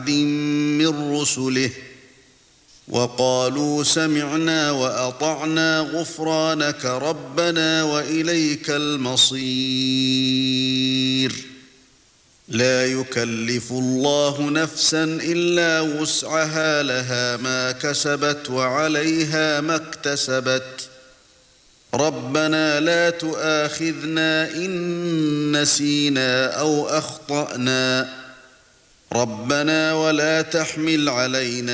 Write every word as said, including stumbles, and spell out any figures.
من رسله وقالوا سمعنا وأطعنا غفرانك ربنا وإليك المصير لا يكلف الله نفسا إلا وسعها لها ما كسبت وعليها ما اكتسبت ربنا لا تؤاخذنا إن نسينا أو أخطأنا ربنا ولا تحمل علينا